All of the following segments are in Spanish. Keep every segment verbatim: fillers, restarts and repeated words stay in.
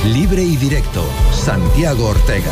Libre y directo, Santiago Ortega.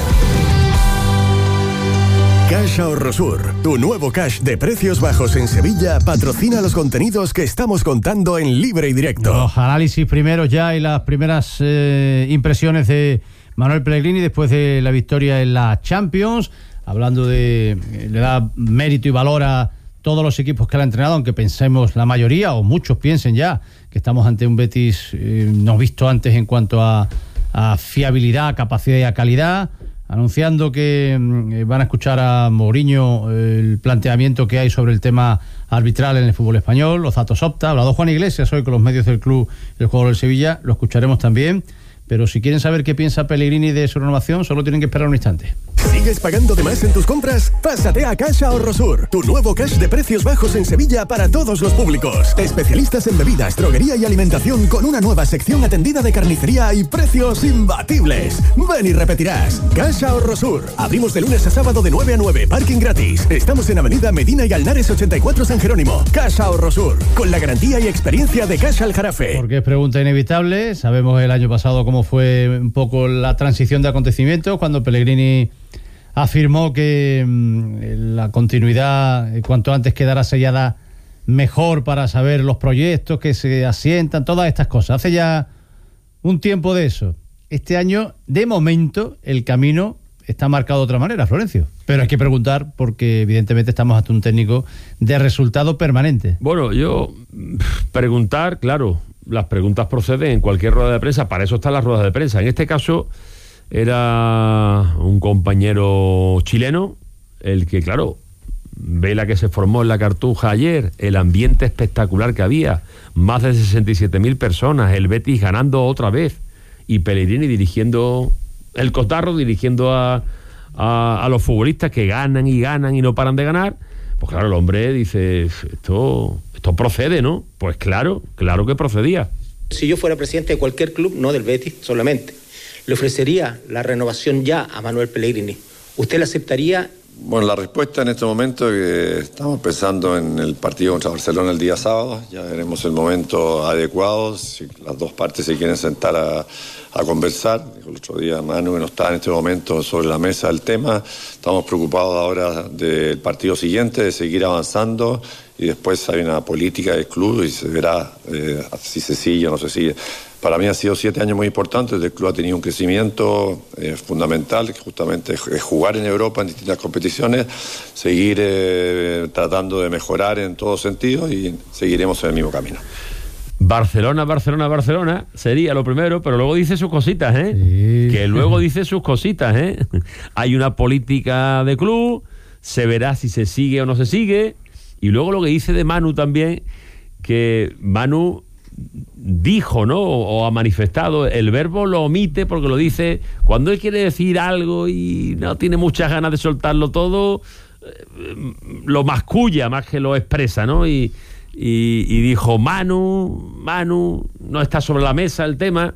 Cash Ahorrosur, tu nuevo cash de precios bajos en Sevilla, patrocina los contenidos que estamos contando en Libre y Directo. Los análisis primeros ya y las primeras eh, impresiones de Manuel Pellegrini después de la victoria en la Champions, hablando de, le da mérito y valor a todos los equipos que le ha entrenado, aunque pensemos la mayoría o muchos piensen ya que estamos ante un Betis eh, no visto antes en cuanto a, a fiabilidad, a capacidad y a calidad, anunciando que eh, van a escuchar a Mourinho eh, el planteamiento que hay sobre el tema arbitral en el fútbol español, los datos Opta. Ha hablado Juan Iglesias hoy con los medios del club del jugador del Sevilla, lo escucharemos también. Pero si quieren saber qué piensa Pellegrini de su renovación, solo tienen que esperar un instante. ¿Sigues pagando de más en tus compras? Pásate a Cash Ahorrosur, tu nuevo cash de precios bajos en Sevilla para todos los públicos. Especialistas en bebidas, droguería y alimentación con una nueva sección atendida de carnicería y precios imbatibles. Ven y repetirás. Cash Ahorrosur. Abrimos de lunes a sábado de nueve a nueve, parking gratis. Estamos en Avenida Medina y Alnares ochenta y cuatro San Jerónimo. Cash Ahorrosur, con la garantía y experiencia de Cash Aljarafe. Porque es pregunta inevitable. Sabemos el año pasado cómo fue un poco la transición de acontecimientos cuando Pellegrini afirmó que mmm, la continuidad eh, cuanto antes quedara sellada mejor para saber los proyectos que se asientan, todas estas cosas. Hace ya un tiempo de eso. Este año, de momento, el camino está marcado de otra manera, Florencio. Pero hay que preguntar porque evidentemente estamos ante un técnico de resultado permanente. Bueno, yo preguntar, claro, las preguntas proceden en cualquier rueda de prensa, para eso están las ruedas de prensa. En este caso era un compañero chileno el que, claro, ve la que se formó en la Cartuja ayer, el ambiente espectacular que había, más de sesenta y siete mil personas, el Betis ganando otra vez y Pellegrini dirigiendo el cotarro, dirigiendo a, a, a los futbolistas que ganan y ganan y no paran de ganar. Pues claro, el hombre dice, esto, esto procede, ¿no? Pues claro, claro que procedía. Si yo fuera presidente de cualquier club, no del Betis solamente, le ofrecería la renovación ya a Manuel Pellegrini. ¿Usted la aceptaría? Bueno, la respuesta en este momento es que estamos pensando en el partido contra Barcelona el día sábado. Ya veremos el momento adecuado, si las dos partes se quieren sentar a, a conversar. Dijo el otro día Manu que no está en este momento sobre la mesa el tema. Estamos preocupados ahora del partido siguiente, de seguir avanzando, y después hay una política del club y se verá eh, si se sigue o no se sigue. Para mí han sido siete años muy importantes. El club ha tenido un crecimiento eh, fundamental, que justamente es jugar en Europa en distintas competiciones, seguir eh, tratando de mejorar en todos sentidos y seguiremos en el mismo camino. Barcelona, Barcelona, Barcelona sería lo primero, pero luego dice sus cositas, ¿eh? Sí. Que luego dice sus cositas, ¿eh? Hay una política de club, se verá si se sigue o no se sigue, y luego lo que dice de Manu también, que Manu dijo, ¿no? O, o ha manifestado, el verbo lo omite porque lo dice cuando él quiere decir algo y no tiene muchas ganas de soltarlo todo, eh, lo masculla más que lo expresa, ¿no? Y, y, y dijo, Manu, Manu, no está sobre la mesa el tema.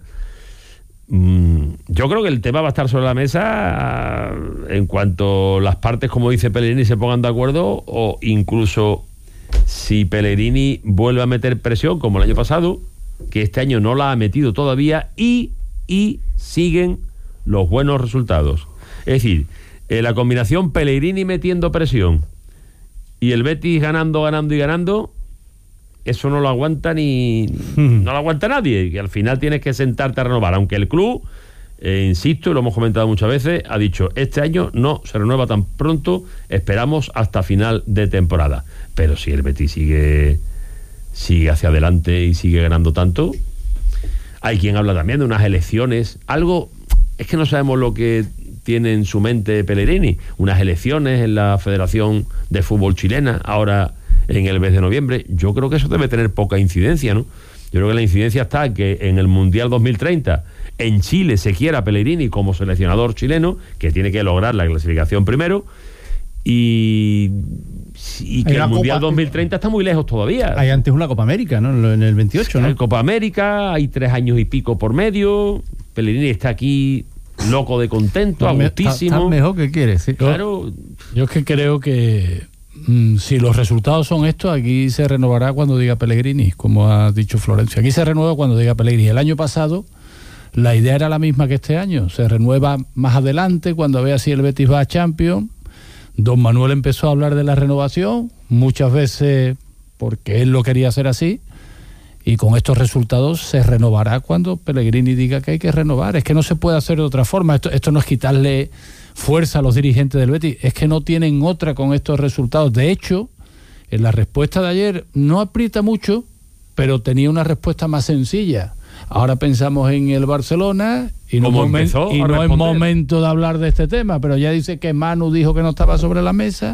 Mm, yo creo que el tema va a estar sobre la mesa en cuanto las partes, como dice Pellegrini, se pongan de acuerdo, o incluso si Pellegrini vuelve a meter presión como el año pasado, que este año no la ha metido todavía, y, y siguen los buenos resultados. Es decir, eh, la combinación Pellegrini metiendo presión y el Betis ganando, ganando y ganando, eso no lo aguanta ni no lo aguanta nadie, que al final tienes que sentarte a renovar, aunque el club, eh, insisto, y lo hemos comentado muchas veces, ha dicho, este año no se renueva tan pronto, esperamos hasta final de temporada. Pero si el Betis sigue sigue hacia adelante y sigue ganando tanto, hay quien habla también de unas elecciones, algo, es que no sabemos lo que tiene en su mente Pellegrini, unas elecciones en la Federación de Fútbol Chilena, ahora en el mes de noviembre. Yo creo que eso debe tener poca incidencia, ¿no? Yo creo que la incidencia está en que en el Mundial dos mil treinta en Chile se quiera Pellegrini como seleccionador chileno, que tiene que lograr la clasificación primero, y, y que el Mundial Copa, dos mil treinta está muy lejos todavía. Hay antes una Copa América, ¿no? En el veintiocho, ¿no? Hay Copa América, hay tres años y pico por medio. Pellegrini está aquí loco de contento, a gustísimo. Está mejor que quiere, sí. Claro. Yo es que creo que mmm, si los resultados son estos, aquí se renovará cuando diga Pellegrini, como ha dicho Florencio. Aquí se renueva cuando diga Pellegrini. El año pasado La idea era la misma que este año, se renueva más adelante cuando vea si el Betis va a Champions. Don Manuel empezó a hablar de la renovación, muchas veces porque él lo quería hacer así, y con estos resultados se renovará cuando Pellegrini diga que hay que renovar. Es que no se puede hacer de otra forma. Esto, esto no es quitarle fuerza a los dirigentes del Betis, es que no tienen otra con estos resultados. De hecho, en la respuesta de ayer no aprieta mucho, pero tenía una respuesta más sencilla. Ahora pensamos en el Barcelona y no, momen- y no es momento de hablar de este tema, pero ya dice que Manu dijo que no estaba sobre la mesa,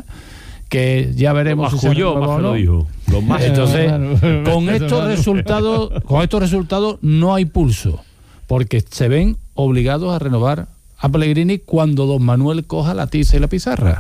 que ya veremos si se renueva o no. Lo dijo. Lo más Entonces, con estos resultados, con estos resultados no hay pulso, porque se ven obligados a renovar a Pellegrini cuando don Manuel coja la tiza y la pizarra.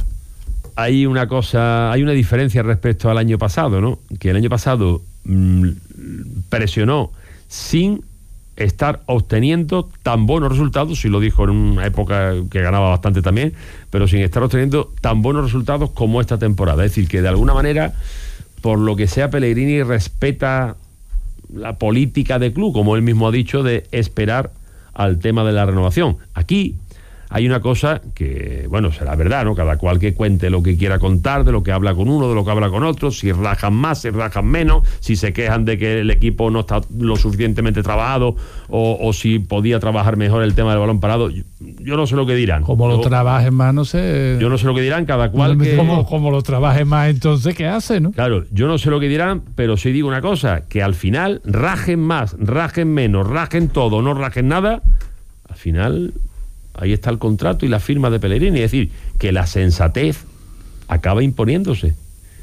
Hay una cosa, hay una diferencia respecto al año pasado, ¿no? Que el año pasado mmm, presionó sin estar obteniendo tan buenos resultados, y lo dijo en una época que ganaba bastante también, pero sin estar obteniendo tan buenos resultados como esta temporada. Es decir, que de alguna manera, por lo que sea, Pellegrini respeta la política de club, como él mismo ha dicho, de esperar al tema de la renovación. Aquí hay una cosa que, bueno, será verdad, ¿no? Cada cual que cuente lo que quiera contar, de lo que habla con uno, de lo que habla con otro, si rajan más, si rajan menos, si se quejan de que el equipo no está lo suficientemente trabajado, o, o si podía trabajar mejor el tema del balón parado. Yo, yo no sé lo que dirán. Como yo, lo trabajen más, no sé. Yo no sé lo que dirán, cada cual que... Como, como lo trabaje más, entonces, ¿qué hace, no? Claro, yo no sé lo que dirán, pero sí digo una cosa, que al final, rajen más, rajen menos, rajen todo, no rajen nada, al final... ahí está el contrato y la firma de Pellegrini. Es decir, que la sensatez acaba imponiéndose.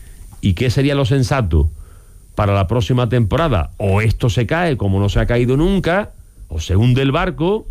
¿Y qué sería lo sensato para la próxima temporada? O esto se cae como no se ha caído nunca, o se hunde el barco,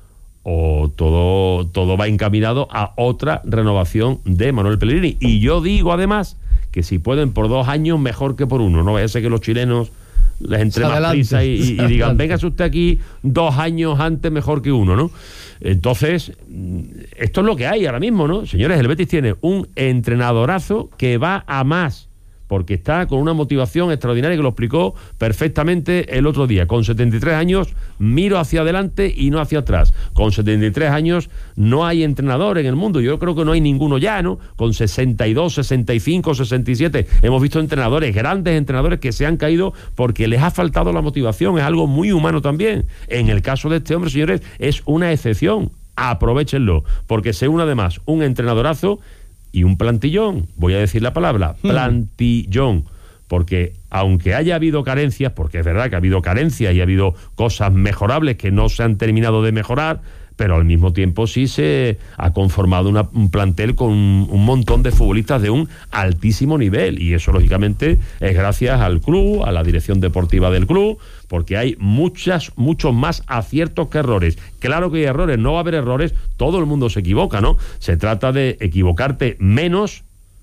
o todo, todo va encaminado a otra renovación de Manuel Pellegrini. Y yo digo además que si pueden por dos años, mejor que por uno. No vaya a ser que los chilenos les entre más adelante, prisa y, y, y digan, véngase usted aquí dos años antes mejor que uno, ¿no? Entonces, esto es lo que hay ahora mismo, ¿no? Señores, el Betis tiene un entrenadorazo que va a más, porque está con una motivación extraordinaria, que lo explicó perfectamente el otro día. Con setenta y tres años miro hacia adelante y no hacia atrás. Con setenta y tres años no hay entrenador en el mundo, yo creo que no hay ninguno ya, ¿no? Con sesenta y dos, sesenta y cinco, sesenta y siete hemos visto entrenadores, grandes entrenadores que se han caído porque les ha faltado la motivación. Es algo muy humano también. En el caso de este hombre, señores, es una excepción. Aprovéchenlo, porque según además un entrenadorazo y un plantillón, voy a decir la palabra, plantillón, porque aunque haya habido carencias, porque es verdad que ha habido carencias y ha habido cosas mejorables que no se han terminado de mejorar, pero al mismo tiempo sí se ha conformado una, un plantel con un, un montón de futbolistas de un altísimo nivel, y eso lógicamente es gracias al club, a la dirección deportiva del club, porque hay muchas, muchos más aciertos que errores. Claro que hay errores, no va a haber errores, todo el mundo se equivoca, ¿no? Se trata de equivocarte menos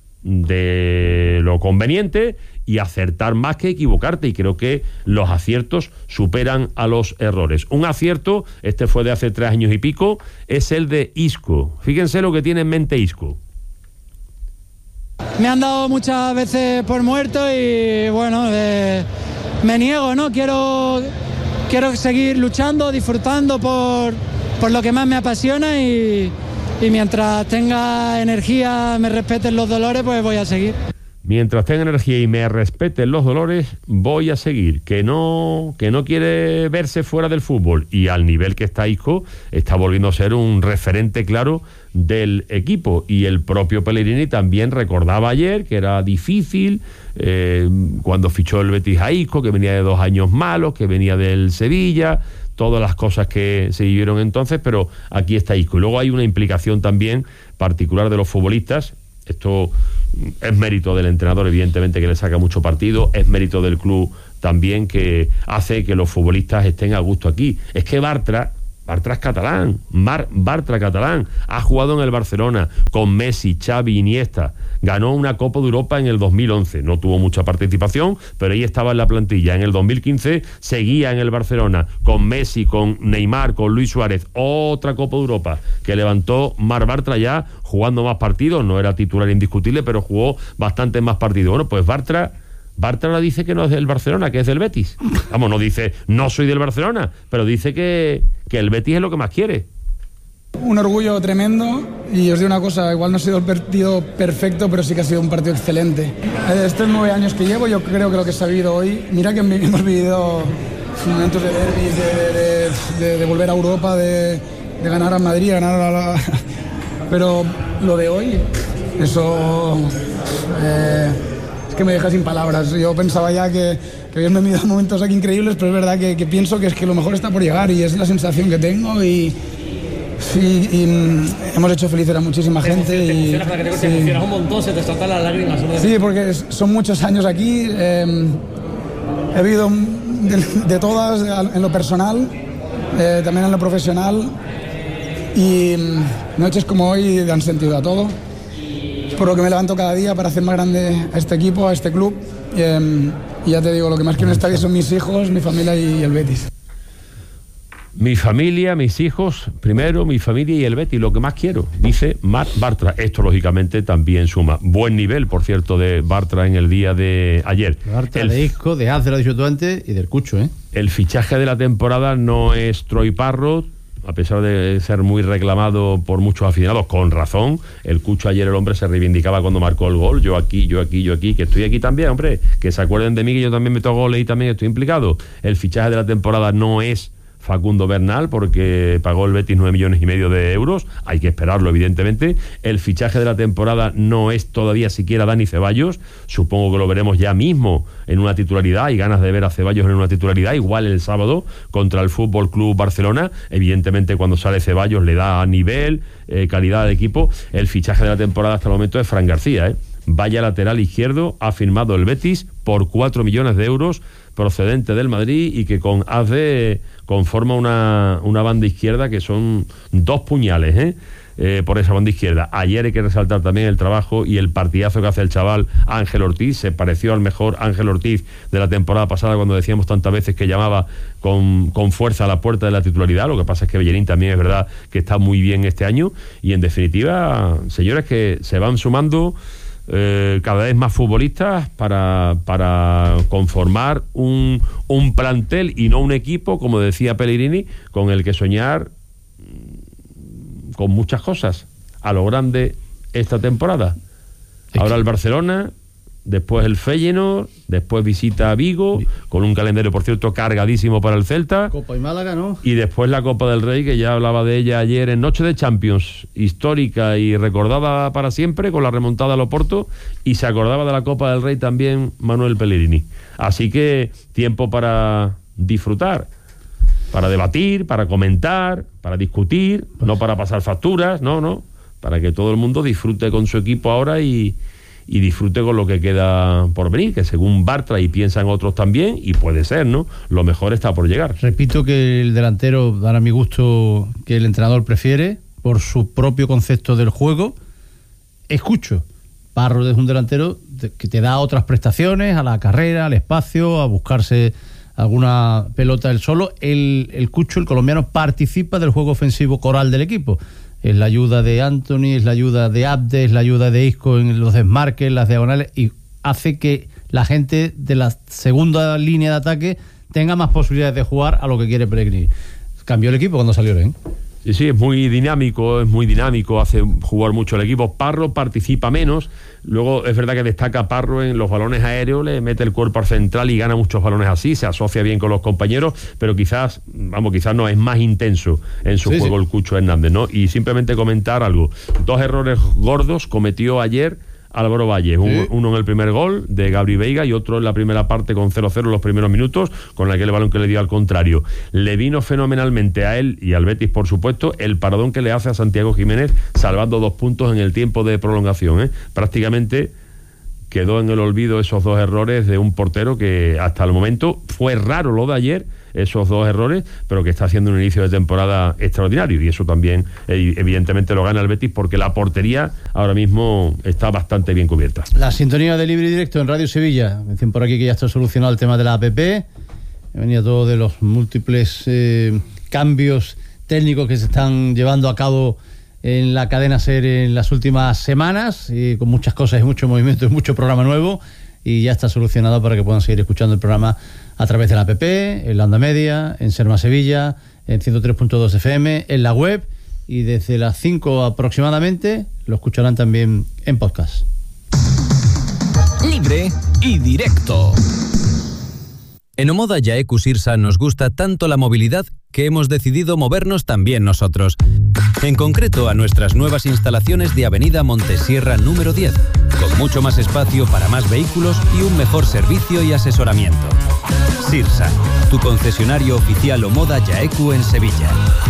de lo conveniente y acertar más que equivocarte, y creo que los aciertos superan a los errores. Un acierto, este fue de hace tres años y pico, es el de Isco. Fíjense lo que tiene en mente Isco. Me han dado muchas veces por muerto y bueno, eh, me niego, ¿no? Quiero, quiero seguir luchando, disfrutando por, por lo que más me apasiona, y, y mientras tenga energía, me respeten los dolores, pues voy a seguir. Mientras tenga energía y me respeten los dolores, voy a seguir. Que no, que no quiere verse fuera del fútbol, y al nivel que está Isco, está volviendo a ser un referente claro del equipo. Y el propio Pellegrini también recordaba ayer que era difícil eh, cuando fichó el Betis a Isco, que venía de dos años malos, que venía del Sevilla, todas las cosas que se vivieron entonces, pero aquí está Isco. Y luego hay una implicación también particular de los futbolistas. Esto es mérito del entrenador, evidentemente, que le saca mucho partido, es mérito del club también, que hace que los futbolistas estén a gusto aquí. Es que Bartra, Bartra es catalán, Mar, Bartra catalán, ha jugado en el Barcelona con Messi, Xavi, Iniesta, ganó una Copa de Europa en el dos mil once, no tuvo mucha participación, pero ahí estaba en la plantilla. En el dos mil quince seguía en el Barcelona con Messi, con Neymar, con Luis Suárez, otra Copa de Europa que levantó Mar Bartra, ya jugando más partidos, no era titular indiscutible, pero jugó bastante más partidos. Bueno, pues Bartra Bartra ahora dice que no es del Barcelona, que es del Betis. Vamos, no dice no soy del Barcelona, pero dice que, que el Betis es lo que más quiere. Un orgullo tremendo y os digo una cosa, igual no ha sido el partido perfecto, pero sí que ha sido un partido excelente. Estos nueve años que llevo, yo creo que lo que se ha vivido hoy, mira que hemos vivido momentos de derbi, de, de, de, de volver a Europa, de, de ganar a Madrid, ganar a la... Pero lo de hoy, eso eh, es que me deja sin palabras. Yo pensaba ya que, que habían venido momentos aquí increíbles, pero es verdad que, que pienso que es que lo mejor está por llegar y es la sensación que tengo y... Sí, y hemos hecho felices a muchísima gente. Te emocionas, y, para que te, sí. te emocionas un montón, se te saltan las lágrimas. ¿No? Sí, porque son muchos años aquí. Eh, he vivido de, de todas, en lo personal, eh, también en lo profesional. Y noches como hoy dan sentido a todo. Por lo que me levanto cada día para hacer más grande a este equipo, a este club. Eh, y ya te digo, lo que más quiero en esta vida son mis hijos, mi familia y el Betis. Mi familia, mis hijos, primero, mi familia y el Betis, lo que más quiero, dice Marc Bartra. Esto, lógicamente, también suma. Buen nivel, por cierto, de Bartra en el día de ayer. Bartra, el, de Isco, de Az, lo has dicho tú antes, y del Cucho, ¿eh? El fichaje de la temporada no es Troy Parrott, a pesar de ser muy reclamado por muchos aficionados, con razón. El Cucho ayer, el hombre se reivindicaba cuando marcó el gol. Yo aquí, yo aquí, yo aquí, que estoy aquí también, hombre. Que se acuerden de mí, que yo también meto goles y también estoy implicado. El fichaje de la temporada no es Facundo Bernal, porque pagó el Betis nueve millones y medio de euros, hay que esperarlo evidentemente. El fichaje de la temporada no es todavía siquiera Dani Ceballos, supongo que lo veremos ya mismo en una titularidad, hay ganas de ver a Ceballos en una titularidad, igual el sábado contra el Fútbol Club Barcelona. Evidentemente cuando sale Ceballos le da nivel, eh, calidad de equipo. El fichaje de la temporada hasta el momento es Fran García, ¿eh? Vaya lateral izquierdo, ha firmado el Betis por cuatro millones de euros, procedente del Madrid, y que con A D conforma una, una banda izquierda que son dos puñales, ¿eh? Eh, por esa banda izquierda. Ayer hay que resaltar también el trabajo y el partidazo que hace el chaval Ángel Ortiz. Se pareció al mejor Ángel Ortiz de la temporada pasada, cuando decíamos tantas veces que llamaba con, con fuerza a la puerta de la titularidad. Lo que pasa es que Bellerín también es verdad que está muy bien este año, y en definitiva, señores, que se van sumando Eh, cada vez más futbolistas para, para conformar un, un plantel y no un equipo, como decía Pellegrini, con el que soñar con muchas cosas a lo grande esta temporada. Ahora el Barcelona, después el Feyenoord, después visita a Vigo, con un calendario, por cierto, cargadísimo para el Celta. Copa y Málaga, ¿no? Y después la Copa del Rey, que ya hablaba de ella ayer en Noche de Champions, histórica y recordada para siempre, con la remontada al Oporto, y se acordaba de la Copa del Rey también Manuel Pellegrini. Así que tiempo para disfrutar, para debatir, para comentar, para discutir, no para pasar facturas, no, no, para que todo el mundo disfrute con su equipo ahora y y disfrute con lo que queda por venir, que según Bartra y piensan otros también, y puede ser, ¿no?, lo mejor está por llegar. Repito que el delantero, dará mi gusto, que el entrenador prefiere, por su propio concepto del juego, escucho. Parrott es un delantero que te da otras prestaciones, a la carrera, al espacio, a buscarse alguna pelota él solo. El, el Cucho, el colombiano, participa del juego ofensivo coral del equipo. Es la ayuda de Anthony, es la ayuda de Abde, es la ayuda de Isco en los desmarques, las diagonales, y hace que la gente de la segunda línea de ataque tenga más posibilidades de jugar a lo que quiere Pellegrini. Cambió el equipo cuando salió Len. Sí, sí, es muy dinámico, es muy dinámico, hace jugar mucho el equipo. Parro participa menos, luego es verdad que destaca Parro en los balones aéreos, le mete el cuerpo al central y gana muchos balones así, se asocia bien con los compañeros, pero quizás, vamos, quizás no es más intenso en su sí, juego sí. el Cucho Hernández, ¿no? Y simplemente comentar algo, dos errores gordos cometió ayer Álvaro Valle, sí. uno en el primer gol de Gabri Veiga y otro en la primera parte con cero cero en los primeros minutos, con aquel balón que le dio al contrario. Le vino fenomenalmente a él y al Betis, por supuesto, el paradón que le hace a Santiago Jiménez, salvando dos puntos en el tiempo de prolongación, ¿eh? Prácticamente quedó en el olvido esos dos errores de un portero que hasta el momento fue raro lo de ayer, esos dos errores, pero que está haciendo un inicio de temporada extraordinario, y eso también evidentemente lo gana el Betis, porque la portería ahora mismo está bastante bien cubierta. La sintonía de Libre y Directo en Radio Sevilla. Me dicen por aquí que ya está solucionado el tema de la app. Venía todo de los múltiples eh, cambios técnicos que se están llevando a cabo en la cadena SER en las últimas semanas, y con muchas cosas y mucho movimiento y mucho programa nuevo, y ya está solucionado para que puedan seguir escuchando el programa a través de la app, en la onda media, en Serma Sevilla, en ciento tres punto dos F M, en la web, y desde las cinco aproximadamente lo escucharán también en podcast. Libre y directo. En Omoda Yaeku Sirsa nos gusta tanto la movilidad que hemos decidido movernos también nosotros. En concreto a nuestras nuevas instalaciones de Avenida Montesierra número diez, con mucho más espacio para más vehículos y un mejor servicio y asesoramiento. Sirsa, tu concesionario oficial Omoda Yaeku en Sevilla.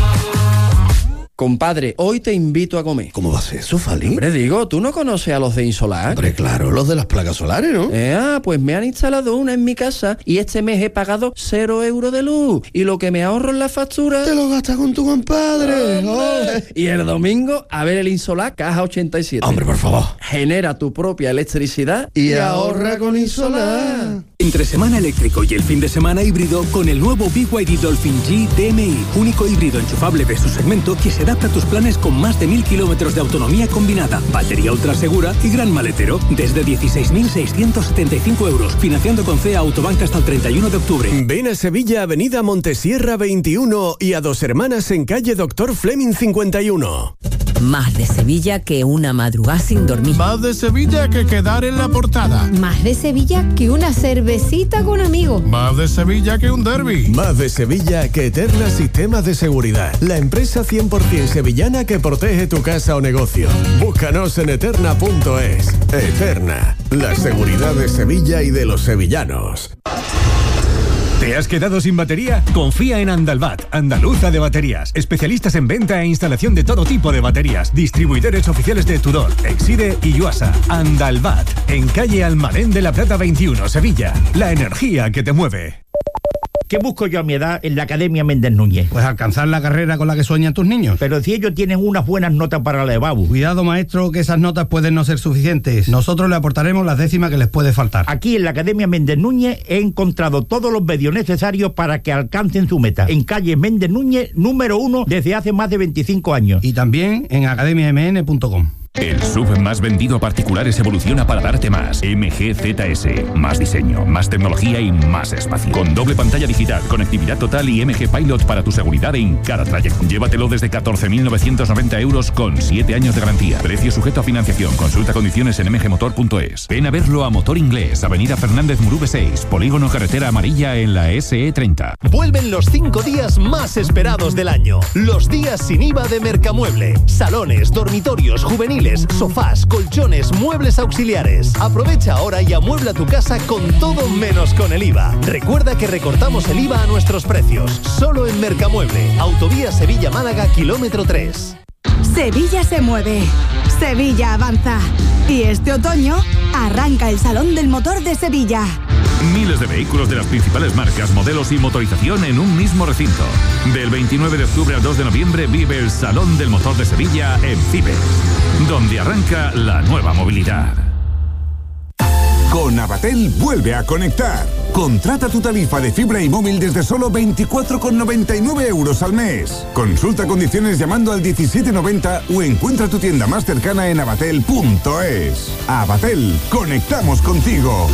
Compadre, hoy te invito a comer. ¿Cómo va a ser eso, Fali? Hombre, digo, ¿tú no conoces a los de Insolar? Hombre, claro, los de las placas solares, ¿no? Eh, ah, pues me han instalado una en mi casa y este mes he pagado cero euros de luz. Y lo que me ahorro en la factura... ¡Te lo gastas con tu compadre! ¡Hombre! Y el domingo, a ver el Insolar Caja ochenta y siete. ¡Hombre, por favor! Genera tu propia electricidad y, y ahorra con Insolar. Entre semana eléctrico y el fin de semana híbrido con el nuevo B Y D Dolphin G D M I, único híbrido enchufable de su segmento que se adapta a tus planes con más de mil kilómetros de autonomía combinada, batería ultra segura y gran maletero, desde dieciséis mil seiscientos setenta y cinco euros, financiando con C E A Autobank hasta el treinta y uno de octubre. Ven a Sevilla, Avenida Montesierra veintiuno y a Dos Hermanas en calle Doctor Fleming cincuenta y uno. Más de Sevilla que una madrugada sin dormir. Más de Sevilla que quedar en la portada. Más de Sevilla que una cervecita con amigos. Más de Sevilla que un derbi. Más de Sevilla que Eterna Sistemas de Seguridad. La empresa cien por ciento sevillana que protege tu casa o negocio. Búscanos en eterna punto es. Eterna, la seguridad de Sevilla y de los sevillanos. ¿Te has quedado sin batería? Confía en Andalbat, Andaluza de Baterías. Especialistas en venta e instalación de todo tipo de baterías. Distribuidores oficiales de Tudor, Exide y Yuasa. Andalbat, en calle Almadén de la Plata veintiuno, Sevilla. La energía que te mueve. ¿Qué busco yo a mi edad en la Academia Méndez Núñez? Pues alcanzar la carrera con la que sueñan tus niños. Pero si ellos tienen unas buenas notas para la EBAU. Cuidado, maestro, que esas notas pueden no ser suficientes. Nosotros le aportaremos las décimas que les puede faltar. Aquí en la Academia Méndez Núñez he encontrado todos los medios necesarios para que alcancen su meta. En calle Méndez Núñez, número uno, desde hace más de veinticinco años. Y también en academia m n punto com. El S U V más vendido a particulares evoluciona para darte más. M G Z S. Más diseño, más tecnología y más espacio. Con doble pantalla digital, conectividad total y M G Pilot para tu seguridad en cada trayecto. Llévatelo desde catorce mil novecientos noventa euros con siete años de garantía. Precio sujeto a financiación. Consulta condiciones en m g motor punto es. Ven a verlo a Motor Inglés, Avenida Fernández Murube seis, Polígono Carretera Amarilla en la S E treinta. Vuelven los cinco días más esperados del año. Los días sin I V A de Mercamueble. Salones, dormitorios, juveniles, sofás, colchones, muebles auxiliares. Aprovecha ahora y amuebla tu casa con todo menos con el I V A. Recuerda que recortamos el I V A a nuestros precios. Solo en Mercamueble. Autovía Sevilla-Málaga, kilómetro tres. Sevilla se mueve. Sevilla avanza. Y este otoño arranca el Salón del Motor de Sevilla. Miles de vehículos de las principales marcas, modelos y motorización en un mismo recinto. Del veintinueve de octubre al dos de noviembre vive el Salón del Motor de Sevilla en Cibes, donde arranca la nueva movilidad. Con Avatel vuelve a conectar. Contrata tu tarifa de fibra y móvil desde solo veinticuatro con noventa y nueve euros al mes. Consulta condiciones llamando al diecisiete noventa o encuentra tu tienda más cercana en avatel punto es. Avatel, conectamos contigo.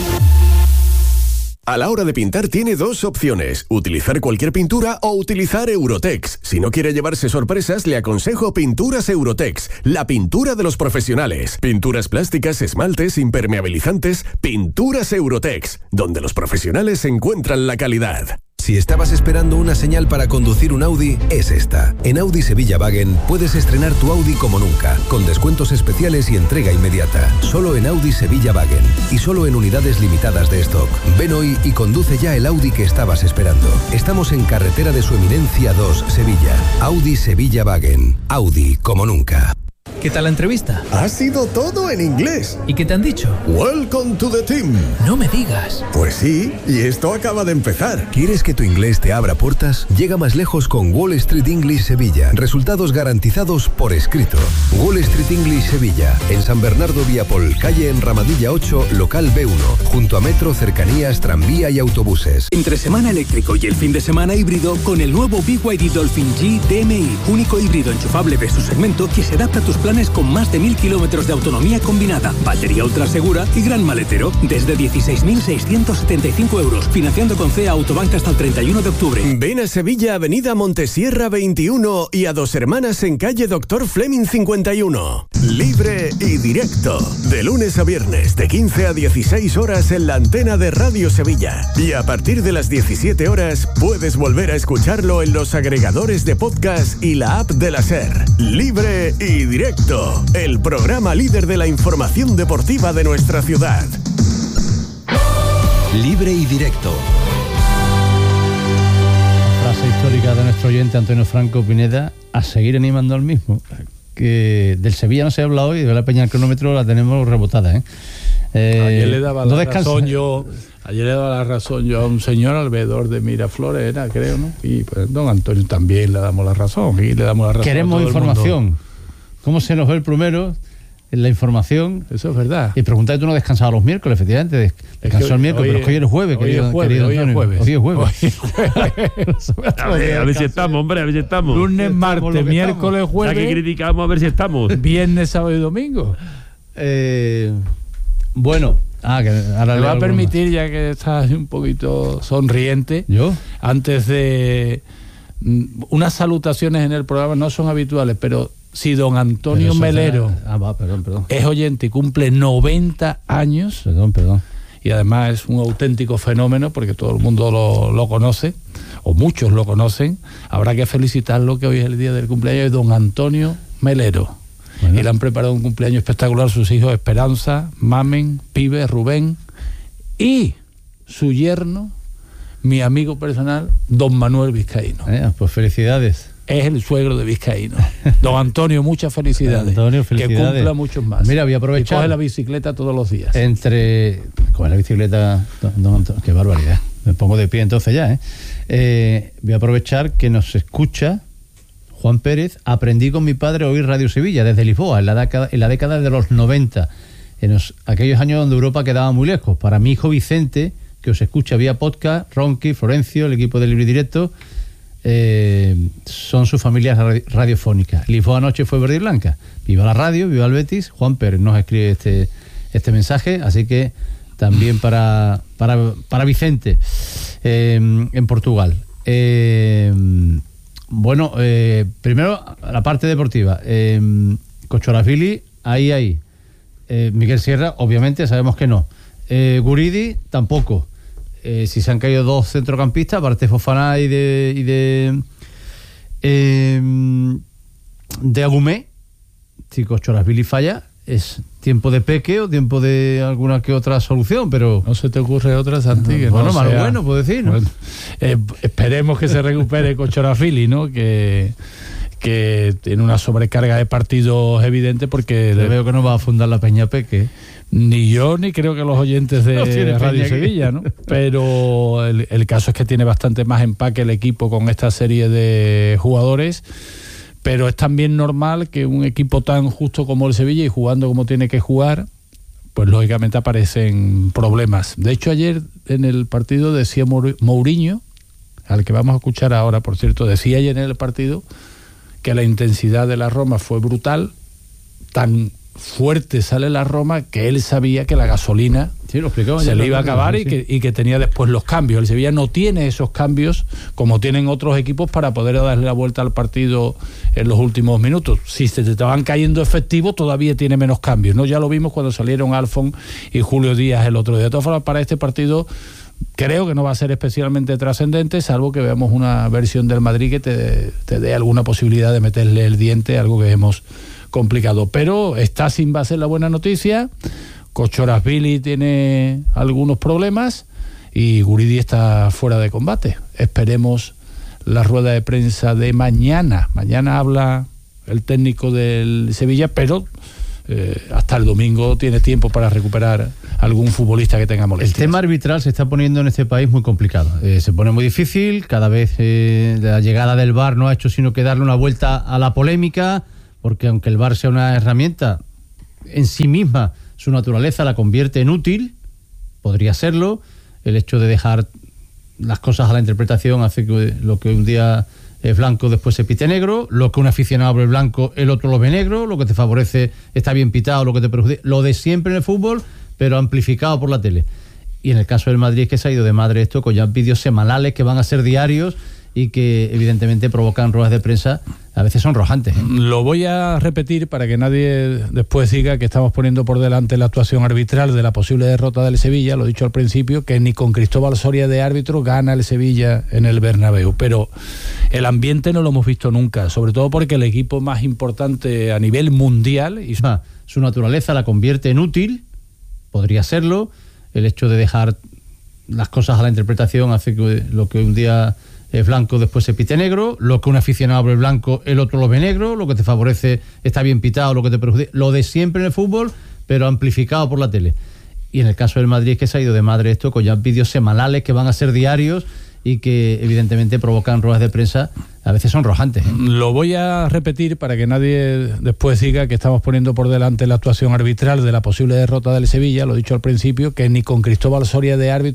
A la hora de pintar tiene dos opciones, utilizar cualquier pintura o utilizar Eurotex. Si no quiere llevarse sorpresas, le aconsejo Pinturas Eurotex, la pintura de los profesionales. Pinturas plásticas, esmaltes, impermeabilizantes, Pinturas Eurotex, donde los profesionales encuentran la calidad. Si estabas esperando una señal para conducir un Audi, es esta. En Audi Sevilla Wagen puedes estrenar tu Audi como nunca, con descuentos especiales y entrega inmediata. Solo en Audi Sevilla Wagen y solo en unidades limitadas de stock. Ven hoy y conduce ya el Audi que estabas esperando. Estamos en Carretera de Su Eminencia dos, Sevilla. Audi Sevilla Wagen. Audi como nunca. ¿Qué tal la entrevista? Ha sido todo en inglés. ¿Y qué te han dicho? Welcome to the team. No me digas. Pues sí, y esto acaba de empezar. ¿Quieres que tu inglés te abra puertas? Llega más lejos con Wall Street English Sevilla. Resultados garantizados por escrito. Wall Street English Sevilla, en San Bernardo Viapol, calle en Ramadilla ocho, local B uno, junto a metro, cercanías, tranvía y autobuses. Entre semana eléctrico y el fin de semana híbrido con el nuevo B Y D Dolphin G D M I, único híbrido enchufable de su segmento que se adapta a tus planes planes con más de mil kilómetros de autonomía combinada, batería ultra segura y gran maletero. Desde dieciséis mil seiscientos setenta y cinco euros. Financiando con C E A Autobank hasta el treinta y uno de octubre. Ven a Sevilla, Avenida Montesierra veintiuno y a Dos Hermanas en calle Doctor Fleming cincuenta y uno. Libre y directo. De lunes a viernes, de quince a dieciséis horas en la antena de Radio Sevilla. Y a partir de las diecisiete horas puedes volver a escucharlo en los agregadores de podcast y la app de la SER. Libre y directo. El programa líder de la información deportiva de nuestra ciudad. Libre y directo. Frase histórica de nuestro oyente Antonio Franco Pineda, a seguir animando al mismo. Que del Sevilla no se habla hoy, de la Peña del cronómetro la tenemos rebotada, ¿eh? Eh, ayer le daba no la descansa. razón yo ayer le daba la razón yo a un señor alrededor de Miraflores, era, creo, ¿no? Y pues don Antonio también le damos la razón y le damos la razón. Queremos información. ¿Cómo se nos ve el primero? En la información. Eso es verdad. Y preguntar, tú no descansabas los miércoles, efectivamente. Descansó es que el miércoles, hoy, pero es que hoy es el jueves, hoy querido, es jueves, querido hoy es Antonio. jueves. Hoy es jueves. a, ver, a ver si estamos, hombre, a ver si estamos. Lunes, martes, miércoles, jueves. Ya que criticamos, a ver si estamos. Viernes, sábado y domingo. Eh, bueno, ah, que ahora me le va a algo permitir, más. ya que estás un poquito sonriente. ¿Yo? Antes de. Unas salutaciones en el programa no son habituales, pero si don Antonio Melero será... ah, va, perdón, perdón. es oyente y cumple noventa años, perdón, perdón. y además es un auténtico fenómeno porque todo el mundo lo, lo conoce, o muchos lo conocen, habrá que felicitarlo, que hoy es el día del cumpleaños de don Antonio Melero. Bueno. Y le han preparado un cumpleaños espectacular a sus hijos Esperanza, Mamen, Pibe, Rubén y su yerno, mi amigo personal, don Manuel Vizcaíno. Eh, pues felicidades. Es el suegro de Vizcaíno. Don Antonio, muchas felicidades. Antonio, felicidades. Que cumpla muchos más. Mira, voy a aprovechar. Y coge la bicicleta todos los días. Entre. Coge la bicicleta, don Antonio. Qué barbaridad. Me pongo de pie entonces ya, ¿eh? eh voy a aprovechar que nos escucha Juan Pérez. Aprendí con mi padre a oír Radio Sevilla desde Lisboa, en la década, en la década de los noventa. En los, aquellos años donde Europa quedaba muy lejos. Para mi hijo Vicente, que os escucha vía podcast, Ronqui, Florencio, el equipo de Libre y Directo. Eh, son sus familias radiofónicas. Lisboa anoche fue verde y blanca. Viva la radio, viva el Betis. Juan Pérez nos escribe este, este mensaje, así que también para, para, para Vicente eh, en Portugal. Eh, bueno, eh, primero la parte deportiva. Eh, Cochorafili, ahí, ahí. Eh, Miguel Sierra, obviamente, sabemos que no. Eh, Guridi, tampoco. Eh, si se han caído dos centrocampistas, aparte de Fofana y de y de eh, de Agumé, si Cochorasvili falla, es tiempo de Peque o tiempo de alguna que otra solución, pero no se te ocurre otra, Santi, que bueno, no malo sea, bueno, puedo decir, ¿no? Bueno, eh, esperemos que se recupere Cochorafili, ¿no? Que que tiene una sobrecarga de partidos evidente, porque le veo que no va a fundar la Peña Peque. Ni yo, ni creo que los oyentes de no Radio Sevilla, ¿no? Pero el, el caso es que tiene bastante más empaque el equipo con esta serie de jugadores, pero es también normal que un equipo tan justo como el Sevilla y jugando como tiene que jugar, pues lógicamente aparecen problemas. De hecho, ayer en el partido decía Mourinho, al que vamos a escuchar ahora, por cierto, decía ayer en el partido que la intensidad de la Roma fue brutal, tan fuerte sale la Roma que él sabía que la gasolina sí, lo se le iba a acabar sí. y, que, y que tenía después los cambios. El Sevilla no tiene esos cambios como tienen otros equipos para poder darle la vuelta al partido en los últimos minutos. Si se te van cayendo efectivos, todavía tiene menos cambios, ¿no? Ya lo vimos cuando salieron Alfon y Julio Díaz el otro día. De todas formas, para este partido creo que no va a ser especialmente trascendente, salvo que veamos una versión del Madrid que te, te dé alguna posibilidad de meterle el diente, algo que hemos complicado. Pero está sin base la buena noticia. Cochorasvili tiene algunos problemas y Guridi está fuera de combate. Esperemos la rueda de prensa de mañana. Mañana habla el técnico del Sevilla, pero eh, hasta el domingo tiene tiempo para recuperar algún futbolista que tenga molestias. El tema arbitral se está poniendo en este país muy complicado. Eh, se pone muy difícil. Cada vez eh, la llegada del V A R no ha hecho sino que darle una vuelta a la polémica, porque aunque el V A R sea una herramienta en sí misma, su naturaleza la convierte en útil, podría serlo. El hecho de dejar las cosas a la interpretación hace que lo que un día es blanco, después se pite negro, lo que un aficionado ve blanco, el otro lo ve negro, lo que te favorece está bien pitado, lo que te perjudica, lo de siempre en el fútbol, pero amplificado por la tele. Y en el caso del Madrid es que se ha ido de madre esto con ya vídeos semanales que van a ser diarios y que evidentemente provocan ruedas de prensa, a veces son rojantes, ¿eh? Lo voy a repetir para que nadie después diga que estamos poniendo por delante la actuación arbitral de la posible derrota del Sevilla. Lo he dicho al principio, que ni con Cristóbal Soria de árbitro gana el Sevilla en el Bernabéu, pero el ambiente no lo hemos visto nunca, sobre todo porque el equipo más importante a nivel mundial y ah, su naturaleza la convierte en útil, podría serlo, el hecho de dejar las cosas a la interpretación hace que lo que un día es blanco, después se pite negro, lo que un aficionado ve blanco, el otro lo ve negro, lo que te favorece está bien pitado, lo que te perjudica, lo de siempre en el fútbol, pero amplificado por la tele. Y en el caso del Madrid es que se ha ido de madre esto con ya vídeos semanales que van a ser diarios y que evidentemente provocan ruedas de prensa, a veces son rojantes, ¿eh? Lo voy a repetir para que nadie después diga que estamos poniendo por delante la actuación arbitral de la posible derrota del Sevilla. Lo he dicho al principio, que ni con Cristóbal Soria de árbitro